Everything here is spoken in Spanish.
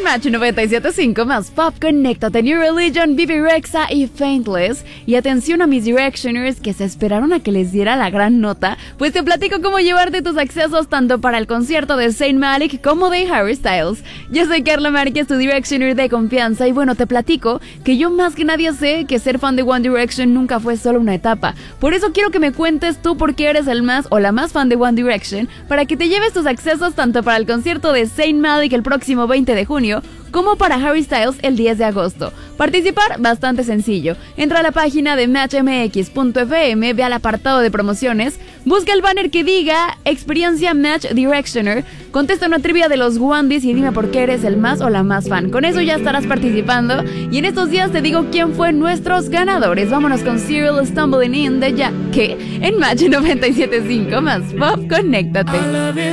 Match 97.5 más Pop, conéctate. New Religion, Bibi Rexha y Faithless. Y atención a mis Directioners que se esperaron a que les diera la gran nota, pues te platico cómo llevarte tus accesos tanto para el concierto de Zayn Malik como de Harry Styles. Yo soy Carla Márquez, tu Directioner de confianza, y bueno, te platico que yo más que nadie sé que ser fan de One Direction nunca fue solo una etapa. Por eso quiero que me cuentes tú por qué eres el más o la más fan de One Direction, para que te lleves tus accesos tanto para el concierto de Zayn Malik el próximo 20 de junio, como para Harry Styles el 10 de agosto. Participar, bastante sencillo. Entra a la página de matchmx.fm, ve al apartado de promociones, busca el banner que diga Experiencia Match Directioner, contesta una trivia de los Wandis y dime por qué eres el más o la más fan. Con eso ya estarás participando y en estos días te digo quién fue nuestros ganadores. Vámonos con Cyril Stumbling In de Ya que en Match 97.5 más Pop, conéctate.